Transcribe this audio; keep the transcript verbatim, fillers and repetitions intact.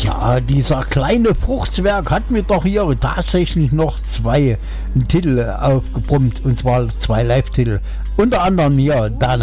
Tja, dieser kleine Fruchtzwerg hat mir doch hier tatsächlich noch zwei Titel aufgebrummt, und zwar zwei Live-Titel. Unter anderem hier, da